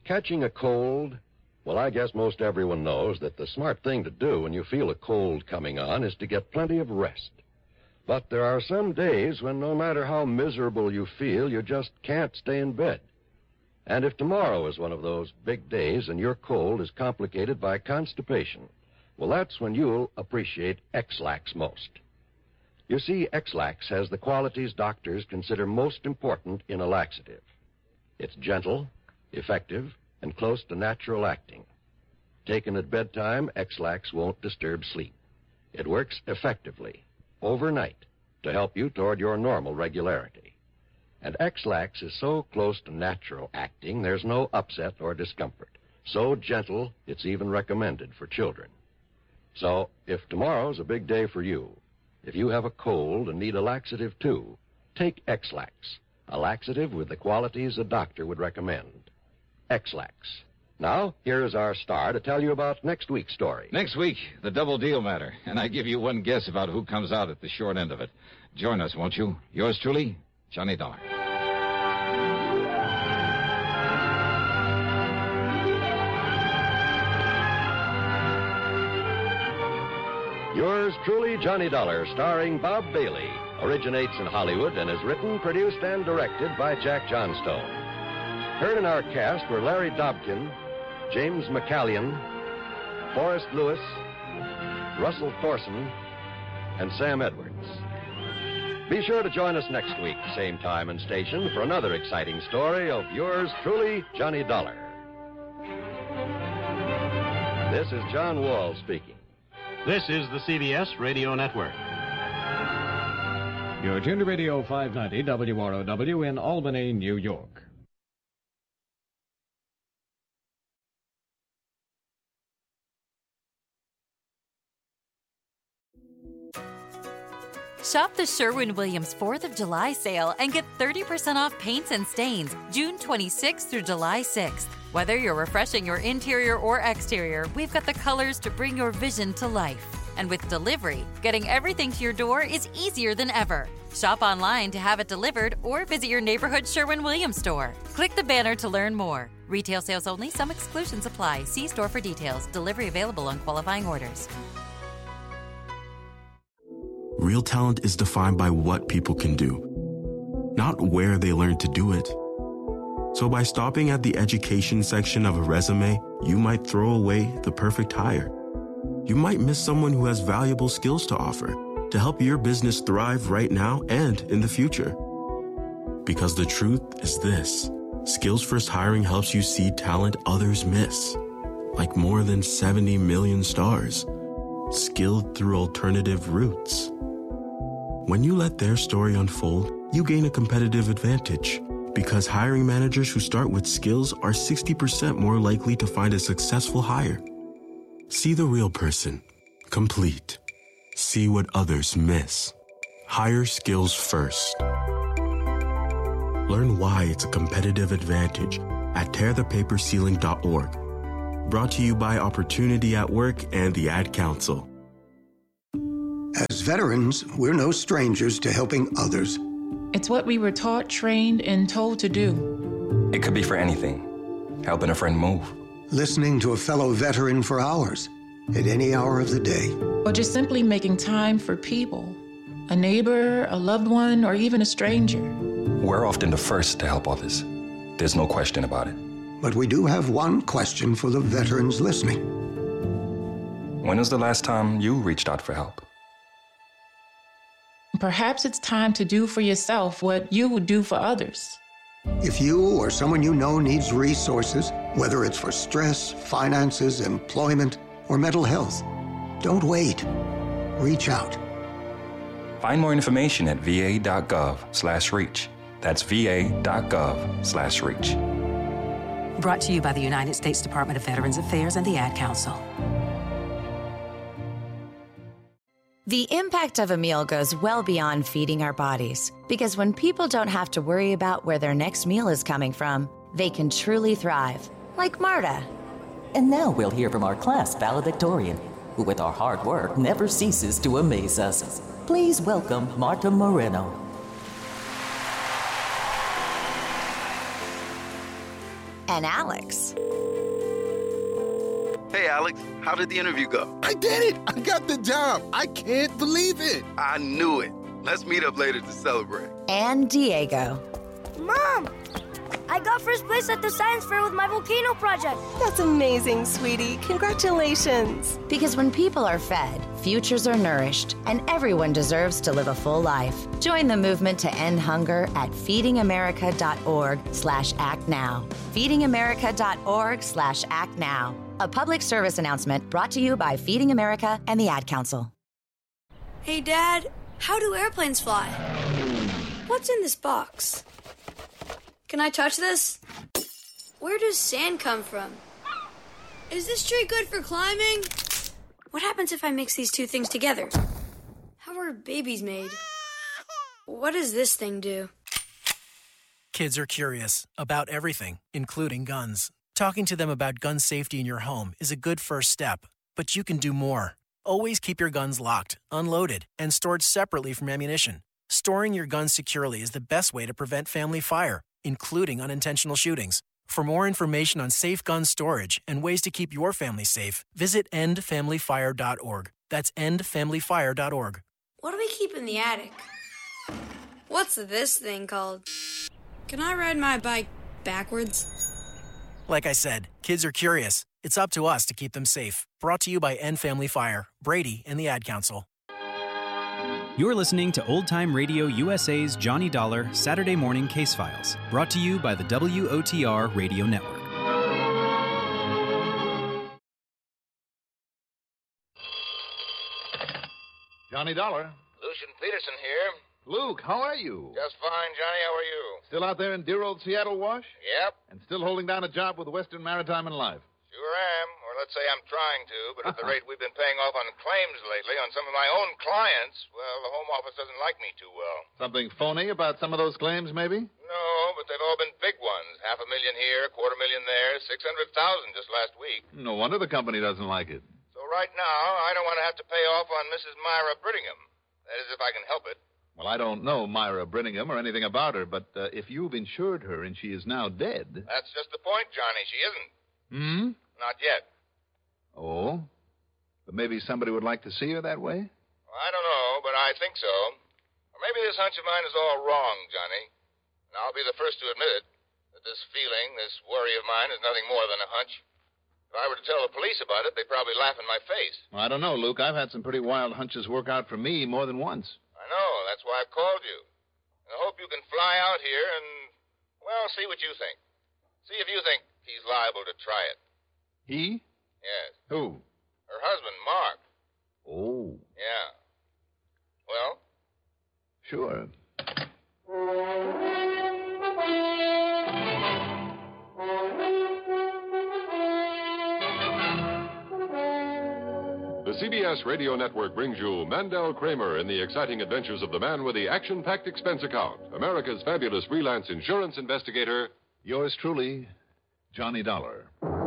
Catching a cold? Well, I guess most everyone knows that the smart thing to do when you feel a cold coming on is to get plenty of rest. But there are some days when no matter how miserable you feel, you just can't stay in bed. And if tomorrow is one of those big days and your cold is complicated by constipation, well, that's when you'll appreciate X-Lax most. You see, X-Lax has the qualities doctors consider most important in a laxative. It's gentle, effective, and close to natural acting. Taken at bedtime, X-Lax won't disturb sleep. It works effectively, overnight, to help you toward your normal regularity. And X-Lax is so close to natural acting, there's no upset or discomfort. So gentle, it's even recommended for children. So, if tomorrow's a big day for you, if you have a cold and need a laxative too, take X-Lax, a laxative with the qualities a doctor would recommend. X-Lax. Now, here is our star to tell you about next week's story. Next week, the double deal matter. And I give you one guess about who comes out at the short end of it. Join us, won't you? Yours truly, Johnny Dollar. Yours truly, Johnny Dollar, starring Bob Bailey, originates in Hollywood and is written, produced, and directed by Jack Johnstone. Heard in our cast were Larry Dobkin, James McCallion, Forrest Lewis, Russell Thorson, and Sam Edwards. Be sure to join us next week, same time and station, for another exciting story of yours truly, Johnny Dollar. This is John Wall speaking. This is the CBS Radio Network. You're tuned to Radio 590 WROW in Albany, New York. Shop the Sherwin-Williams 4th of July sale and get 30% off paints and stains June 26th through July 6th. Whether you're refreshing your interior or exterior, we've got the colors to bring your vision to life. And with delivery, getting everything to your door is easier than ever. Shop online to have it delivered or visit your neighborhood Sherwin-Williams store. Click the banner to learn more. Retail sales only. Some exclusions apply. See store for details. Delivery available on qualifying orders. Real talent is defined by what people can do, not where they learn to do it. So by stopping at the education section of a resume, you might throw away the perfect hire. You might miss someone who has valuable skills to offer to help your business thrive right now and in the future. Because the truth is this: Skills First Hiring helps you see talent others miss, like more than 70 million stars, skilled through alternative routes. When you let their story unfold, you gain a competitive advantage, because hiring managers who start with skills are 60% more likely to find a successful hire. See the real person, complete. See what others miss. Hire skills first. Learn why it's a competitive advantage at tearthepaperceiling.org. Brought to you by Opportunity at Work and the Ad Council. As veterans, we're no strangers to helping others. It's what we were taught, trained, and told to do. It could be for anything. Helping a friend move. Listening to a fellow veteran for hours, at any hour of the day. Or just simply making time for people. A neighbor, a loved one, or even a stranger. We're often the first to help others. There's no question about it. But we do have one question for the veterans listening. When was the last time you reached out for help? Perhaps it's time to do for yourself what you would do for others. If you or someone you know needs resources, whether it's for stress, finances, employment, or mental health, don't wait. Reach out. Find more information at va.gov/reach. That's va.gov/reach. Brought to you by the United States Department of Veterans Affairs and the Ad Council. The impact of a meal goes well beyond feeding our bodies, because when people don't have to worry about where their next meal is coming from, they can truly thrive, like Marta. And now we'll hear from our class valedictorian, who with our hard work never ceases to amaze us. Please welcome Marta Moreno. and Alex. Hey, Alex, how did the interview go? I did it! I got the job! I can't believe it! I knew it. Let's meet up later to celebrate. And Diego. Mom! I got first place at the science fair with my volcano project. That's amazing, sweetie. Congratulations. Because when people are fed, futures are nourished, and everyone deserves to live a full life. Join the movement to end hunger at feedingamerica.org/actnow. feedingamerica.org/actnow. A public service announcement brought to you by Feeding America and the Ad Council. Hey, Dad, how do airplanes fly? What's in this box? Can I touch this? Where does sand come from? Is this tree good for climbing? What happens if I mix these two things together? How are babies made? What does this thing do? Kids are curious about everything, including guns. Talking to them about gun safety in your home is a good first step, but you can do more. Always keep your guns locked, unloaded, and stored separately from ammunition. Storing your guns securely is the best way to prevent family fire, including unintentional shootings. For more information on safe gun storage and ways to keep your family safe, visit endfamilyfire.org. That's endfamilyfire.org. What do we keep in the attic? What's this thing called? Can I ride my bike backwards? Like I said, kids are curious. It's up to us to keep them safe. Brought to you by End Family Fire, Brady, and the Ad Council. You're listening to Old Time Radio USA's Johnny Dollar Saturday Morning Case Files, brought to you by the WOTR Radio Network. Johnny Dollar. Lucian Peterson here. Luke, how are you? Just fine, Johnny. How are you? Still out there in dear old Seattle, Wash? Yep. And still holding down a job with Western Maritime and Life? Sure am. Or let's say I'm trying to, but at the rate we've been paying off on claims lately on some of my own clients, well, the Home Office doesn't like me too well. Something phony about some of those claims, maybe? No, but they've all been big ones. $500,000 here, $250,000 there, $600,000 just last week. No wonder the company doesn't like it. So right now, I don't want to have to pay off on Mrs. Myra Brittingham. That is, if I can help it. Well, I don't know Myra Brittingham or anything about her, but if you've insured her and she is now dead... That's just the point, Johnny. She isn't. Not yet. Oh? But maybe somebody would like to see her that way? Well, I don't know, but I think so. Or maybe this hunch of mine is all wrong, Johnny. And I'll be the first to admit it, that this feeling, this worry of mine is nothing more than a hunch. If I were to tell the police about it, they'd probably laugh in my face. Well, I don't know, Luke. I've had some pretty wild hunches work out for me more than once. I know. That's why I've called you. And I hope you can fly out here and, well, see what you think. See if you think he's liable to try it. He? Yes. Who? Her husband, Mark. Oh. Yeah. Well? Sure. The CBS Radio Network brings you Mandel Kramer in the exciting adventures of the man with the action-packed expense account, America's fabulous freelance insurance investigator. Yours truly, Johnny Dollar.